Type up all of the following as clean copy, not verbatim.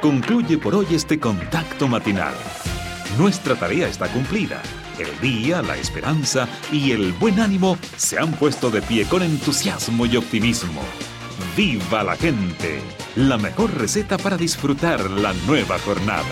Concluye por hoy este contacto matinal. Nuestra tarea está cumplida. El día, la esperanza y el buen ánimo se han puesto de pie con entusiasmo y optimismo. ¡Viva la gente! La mejor receta para disfrutar la nueva jornada.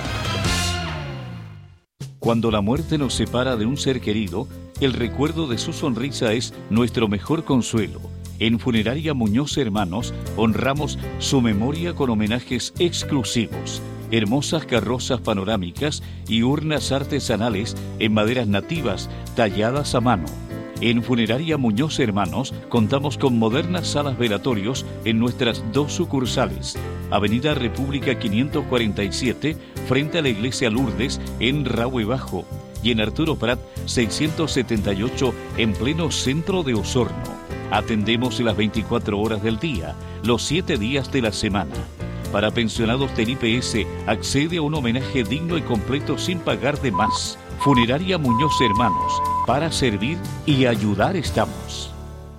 Cuando la muerte nos separa de un ser querido, el recuerdo de su sonrisa es nuestro mejor consuelo. En Funeraria Muñoz Hermanos honramos su memoria con homenajes exclusivos. Hermosas carrozas panorámicas y urnas artesanales en maderas nativas talladas a mano. En Funeraria Muñoz Hermanos contamos con modernas salas velatorios en nuestras 2 sucursales. Avenida República 547, frente a la Iglesia Lourdes, en Rahue Bajo. Y en Arturo Prat 678, en pleno centro de Osorno. Atendemos las 24 horas del día, los 7 días de la semana. Para pensionados del IPS, accede a un homenaje digno y completo sin pagar de más. Funeraria Muñoz Hermanos, para servir y ayudar estamos.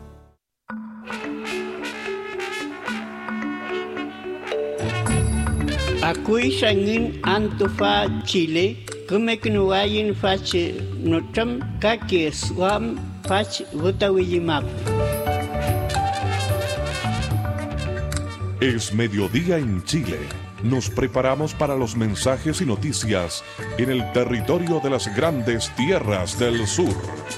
Ako'y sangin Antofa, Chile, kumeknuwayin fache notam kake swam fach votawiyimap. Es mediodía en Chile. Nos preparamos para los mensajes y noticias en el territorio de las grandes tierras del sur.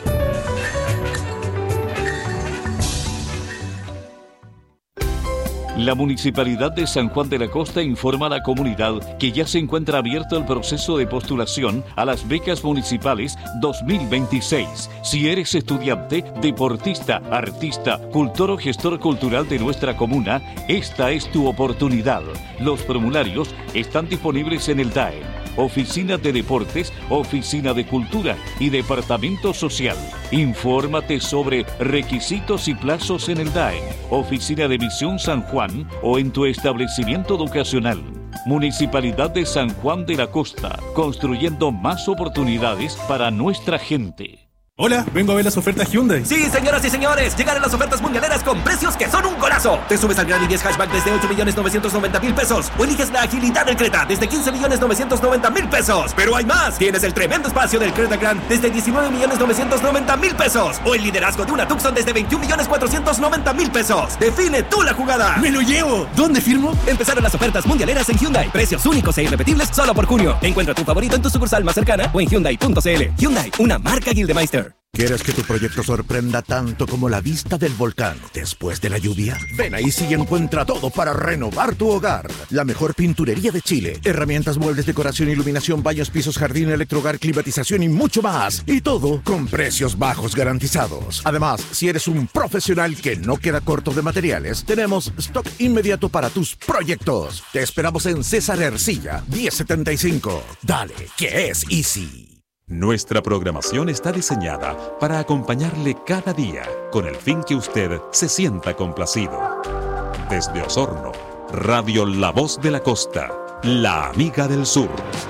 La Municipalidad de San Juan de la Costa informa a la comunidad que ya se encuentra abierto el proceso de postulación a las becas municipales 2026. Si eres estudiante, deportista, artista, cultor o gestor cultural de nuestra comuna, esta es tu oportunidad. Los formularios están disponibles en el DAE, Oficina de Deportes, Oficina de Cultura y Departamento Social. Infórmate sobre requisitos y plazos en el DAE, Oficina de Misión San Juan o en tu establecimiento educacional. Municipalidad de San Juan de la Costa, construyendo más oportunidades para nuestra gente. Hola, vengo a ver las ofertas Hyundai. Sí, señoras y señores, llegaron las ofertas mundialeras con precios que son un golazo. Te subes al Gran i10 Hatchback desde 8.990.000 pesos o eliges la agilidad del Creta desde 15.990.000 pesos. Pero hay más, tienes el tremendo espacio del Creta Grand desde 19.990.000 pesos o el liderazgo de una Tucson desde 21.490.000 pesos. Define tú la jugada. ¡Me lo llevo! ¿Dónde firmo? Empezaron las ofertas mundialeras en Hyundai. Precios únicos e irrepetibles solo por junio. Encuentra tu favorito en tu sucursal más cercana o en Hyundai.cl. Hyundai, una marca Gildemeister. ¿Quieres que tu proyecto sorprenda tanto como la vista del volcán después de la lluvia? Ven a Easy y encuentra todo para renovar tu hogar. La mejor pinturería de Chile. Herramientas, muebles, decoración, iluminación, baños, pisos, jardín, electrohogar, climatización y mucho más. Y todo con precios bajos garantizados. Además, si eres un profesional que no queda corto de materiales, tenemos stock inmediato para tus proyectos. Te esperamos en César Ercilla, 1075. Dale, que es Easy. Nuestra programación está diseñada para acompañarle cada día con el fin que usted se sienta complacido. Desde Osorno, Radio La Voz de la Costa, la amiga del sur.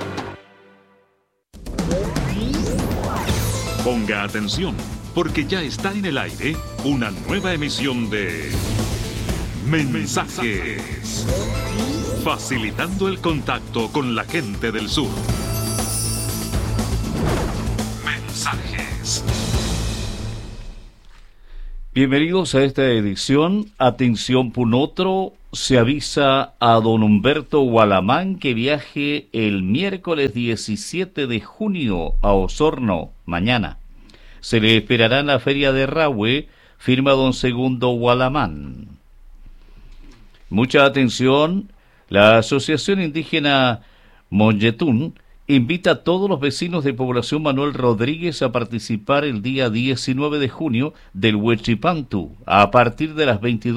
Ponga atención, porque ya está en el aire una nueva emisión de Mensajes, facilitando el contacto con la gente del sur. Mensajes. Bienvenidos a esta edición. Atención Punotro, se avisa a don Humberto Gualamán que viaje el miércoles 17 de junio a Osorno, mañana. Se le esperará en la feria de Rahue, firma don Segundo Gualamán. Mucha atención, la Asociación Indígena Monjetún invita a todos los vecinos de Población Manuel Rodríguez a participar el día 19 de junio del Huechipantu a partir de las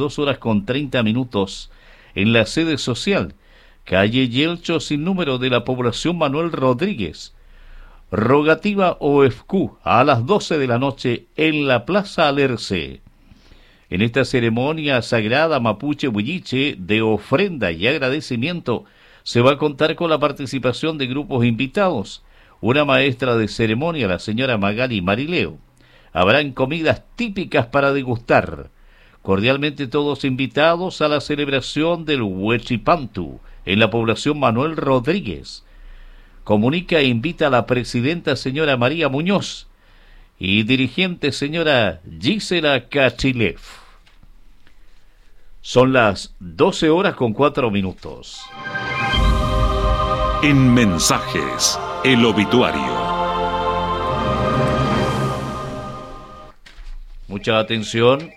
22:30 en la sede social, calle Yelcho sin número de la Población Manuel Rodríguez. Rogativa OFQ a las 12 de la noche en la Plaza Alerce. En esta ceremonia sagrada mapuche huilliche de ofrenda y agradecimiento se va a contar con la participación de grupos invitados, una maestra de ceremonia, la señora Magali Marileo. Habrán comidas típicas para degustar. Cordialmente todos invitados a la celebración del Huechipantu, en la población Manuel Rodríguez. Comunica e invita a la presidenta señora María Muñoz y dirigente señora Gisela Cachilev. Son las 12:04. En mensajes, el obituario. Mucha atención.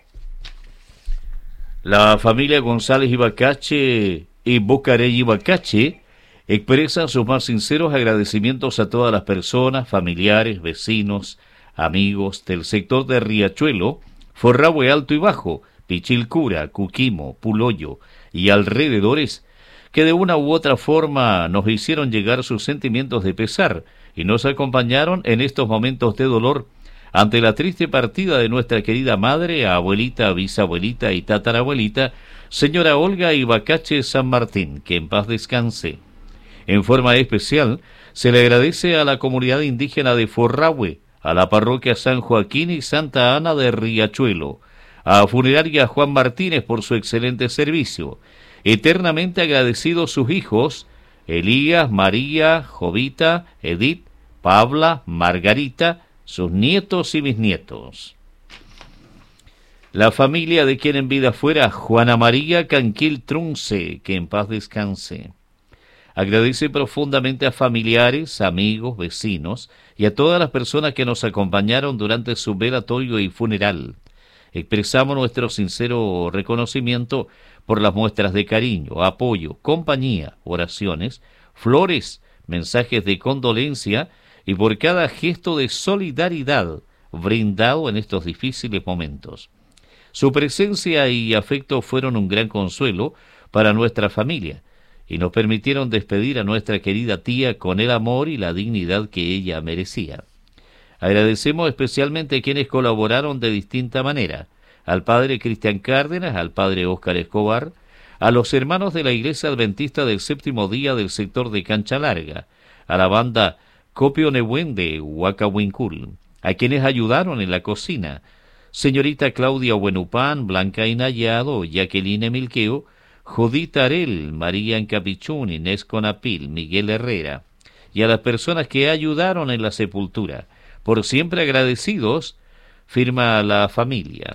La familia González Ibacache y Bocarey Ibacache expresan sus más sinceros agradecimientos a todas las personas, familiares, vecinos, amigos del sector de Riachuelo, Forrahue Alto y Bajo, Pichilcura, Cuquimo, Puloyo y alrededores, que de una u otra forma nos hicieron llegar sus sentimientos de pesar y nos acompañaron en estos momentos de dolor ante la triste partida de nuestra querida madre, abuelita, bisabuelita y tatarabuelita, señora Olga Ibacache San Martín, que en paz descanse. En forma especial, se le agradece a la comunidad indígena de Forrahue, a la parroquia San Joaquín y Santa Ana de Riachuelo, a Funeraria Juan Martínez por su excelente servicio. Eternamente agradecidos sus hijos, Elías, María, Jovita, Edith, Pabla, Margarita, sus nietos y bisnietos. La familia de quien en vida fuera Juana María Canquil Trunce, que en paz descanse. Agradece profundamente a familiares, amigos, vecinos y a todas las personas que nos acompañaron durante su velatorio y funeral. Expresamos nuestro sincero reconocimiento por las muestras de cariño, apoyo, compañía, oraciones, flores, mensajes de condolencia y por cada gesto de solidaridad brindado en estos difíciles momentos. Su presencia y afecto fueron un gran consuelo para nuestra familia y nos permitieron despedir a nuestra querida tía con el amor y la dignidad que ella merecía. Agradecemos especialmente a quienes colaboraron de distinta manera: al padre Cristian Cárdenas, al padre Óscar Escobar, a los hermanos de la Iglesia Adventista del Séptimo Día del sector de Cancha Larga, a la banda Copio Nehuen de Huacahuincul, a quienes ayudaron en la cocina: señorita Claudia Buenupán, Blanca Inayado, Jacqueline Milqueo, Judith Arel, María Encapichún, Inés Conapil, Miguel Herrera, y a las personas que ayudaron en la sepultura. Por siempre agradecidos, firma la familia.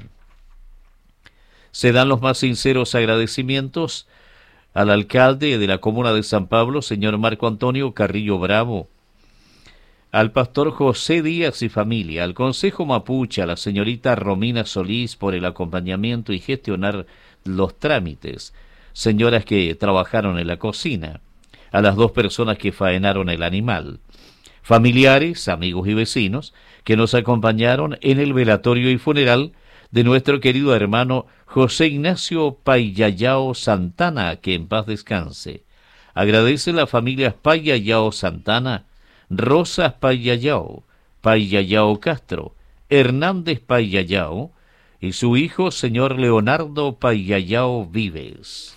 Se dan los más sinceros agradecimientos al alcalde de la comuna de San Pablo, señor Marco Antonio Carrillo Bravo, al pastor José Díaz y familia, al Consejo Mapuche, a la señorita Romina Solís por el acompañamiento y gestionar los trámites, señoras que trabajaron en la cocina, a las 2 personas que faenaron el animal, familiares, amigos y vecinos que nos acompañaron en el velatorio y funeral de nuestro querido hermano José Ignacio Payayao Santana, que en paz descanse. Agradece las familias Payayao Santana, Rosas Payayao, Payayao Castro, Hernández Payayao y su hijo señor Leonardo Payayao Vives.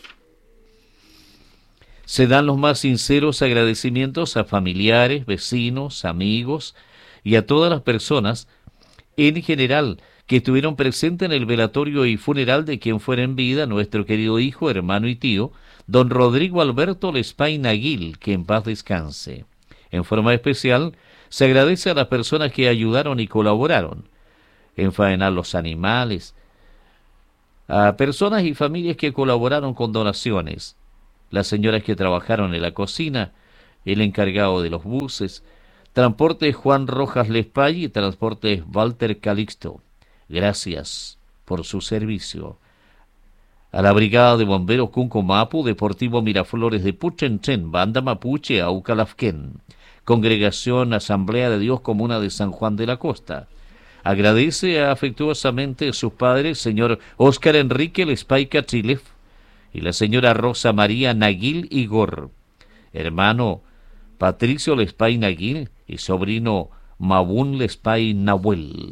Se dan los más sinceros agradecimientos a familiares, vecinos, amigos y a todas las personas en general que estuvieron presentes en el velatorio y funeral de quien fuera en vida nuestro querido hijo, hermano y tío, don Rodrigo Alberto Lespay Naguil, que en paz descanse. En forma especial, se agradece a las personas que ayudaron y colaboraron en faenar los animales, a personas y familias que colaboraron con donaciones, las señoras que trabajaron en la cocina, el encargado de los buses, Transportes Juan Rojas Lespay y Transportes Walter Calixto. Gracias por su servicio. A la Brigada de Bomberos Cuncomapu, Deportivo Miraflores de Puchenchen, Banda Mapuche, Aucalafquén, Congregación Asamblea de Dios Comuna de San Juan de la Costa. Agradece afectuosamente a sus padres, señor Óscar Enrique Lespay Cachilev y la señora Rosa María Naguil Igor, hermano Patricio Lespay Naguil y sobrino Mabún Lespay Nahuel.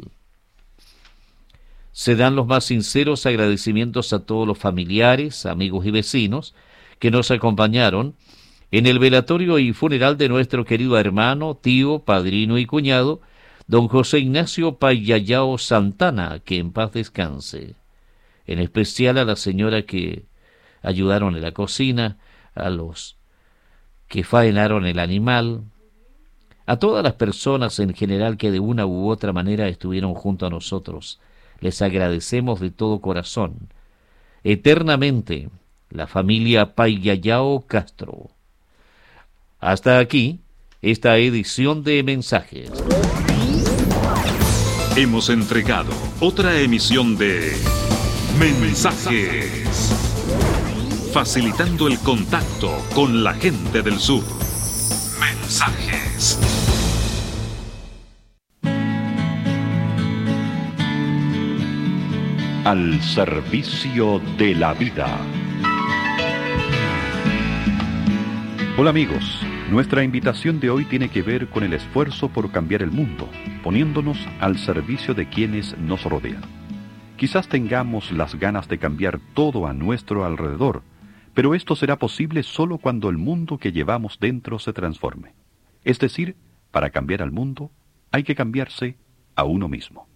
Se dan los más sinceros agradecimientos a todos los familiares, amigos y vecinos que nos acompañaron en el velatorio y funeral de nuestro querido hermano, tío, padrino y cuñado, don José Ignacio Payayao Santana, que en paz descanse. En especial a la señora que ayudaron en la cocina, a los que faenaron el animal, a todas las personas en general que de una u otra manera estuvieron junto a nosotros. Les agradecemos de todo corazón. Eternamente, la familia Payyayao Castro. Hasta aquí esta edición de Mensajes. Hemos entregado otra emisión de Mensajes, facilitando el contacto con la gente del sur. Mensajes. Al servicio de la vida. Hola amigos, nuestra invitación de hoy tiene que ver con el esfuerzo por cambiar el mundo, poniéndonos al servicio de quienes nos rodean. Quizás tengamos las ganas de cambiar todo a nuestro alrededor, pero esto será posible solo cuando el mundo que llevamos dentro se transforme. Es decir, para cambiar al mundo hay que cambiarse a uno mismo.